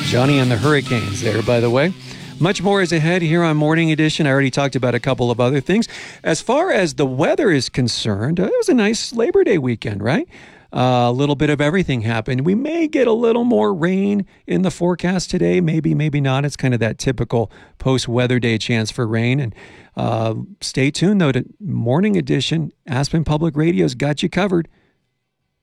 Johnny and the Hurricanes there, by the way. Much more is ahead here on Morning Edition. I already talked about a couple of other things. As far as the weather is concerned, it was a nice Labor Day weekend, right? A little bit of everything happened. We may get a little more rain in the forecast today. Maybe, maybe not. It's kind of that typical post-weather day chance for rain. And stay tuned, though, to Morning Edition. Aspen Public Radio's got you covered.